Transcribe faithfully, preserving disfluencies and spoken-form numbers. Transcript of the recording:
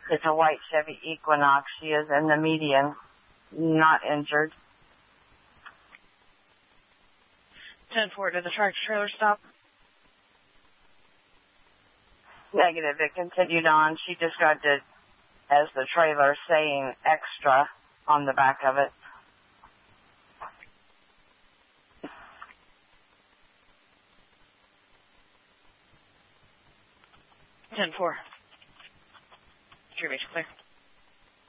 It's a white Chevy Equinox. She is in the median, not injured. ten four, did the tractor trailer stop? Negative. It continued on. She described it as the trailer saying extra on the back of it. ten four. Tree clear.